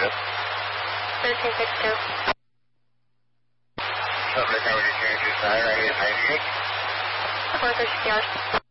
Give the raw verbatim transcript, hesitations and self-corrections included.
six. thirteen six two. Subject, how would you change your tire? I hit ninety-eight. four thirty-six hours.